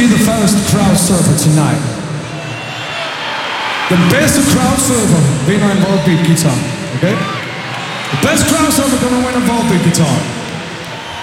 be the first crowd surfer tonight. The best crowd surfer being on Volbeat guitar, okay? The best crowd surfer gonna win a Volbeat guitar.